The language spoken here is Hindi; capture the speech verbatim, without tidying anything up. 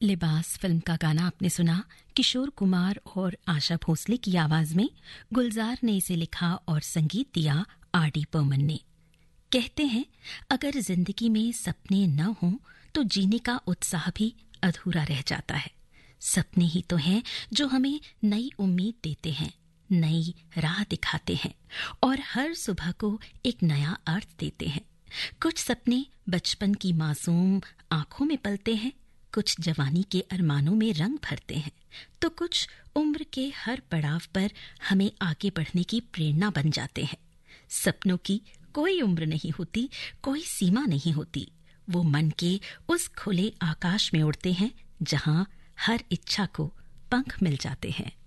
लिबास फिल्म का गाना आपने सुना। किशोर कुमार और आशा भोसले की आवाज में गुलजार ने इसे लिखा और संगीत दिया आर डी बर्मन ने। कहते हैं अगर जिंदगी में सपने न हों तो जीने का उत्साह भी अधूरा रह जाता है। सपने ही तो हैं जो हमें नई उम्मीद देते हैं, नई राह दिखाते हैं और हर सुबह को एक नया अर्थ देते हैं। कुछ सपने बचपन की मासूम आंखों में पलते हैं, कुछ जवानी के अरमानों में रंग भरते हैं, तो कुछ उम्र के हर पड़ाव पर हमें आगे बढ़ने की प्रेरणा बन जाते हैं। सपनों की कोई उम्र नहीं होती, कोई सीमा नहीं होती। वो मन के उस खुले आकाश में उड़ते हैं जहां हर इच्छा को पंख मिल जाते हैं।